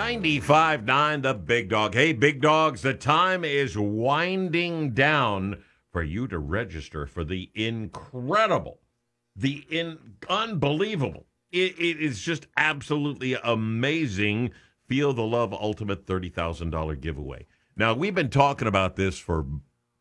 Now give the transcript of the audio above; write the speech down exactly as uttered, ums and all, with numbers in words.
ninety-five point nine The Big Dog. Hey, Big Dogs, the time is winding down for you to register for the incredible, the in unbelievable. It, it is just absolutely amazing. Feel the Love Ultimate thirty thousand dollars giveaway. Now, we've been talking about this for